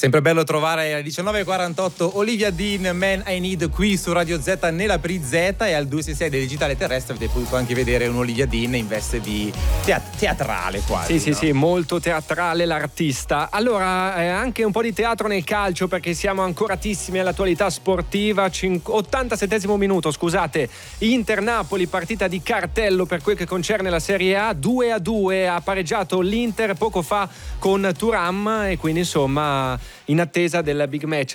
Sempre bello trovare alle 19.48 Olivia Dean, Man I Need, qui su Radio Z nella PRI-Z, e al 266 del Digitale Terrestre avete potuto anche vedere un'Olivia Dean in veste di teatrale quasi. Sì, no? sì, molto teatrale l'artista. Allora, anche un po' di teatro nel calcio, perché siamo ancoratissimi all'attualità sportiva. 87esimo minuto, scusate, Inter-Napoli, partita di cartello per quel che concerne la Serie A. 2-2 ha pareggiato l'Inter poco fa con Thuram, e quindi insomma in attesa del big match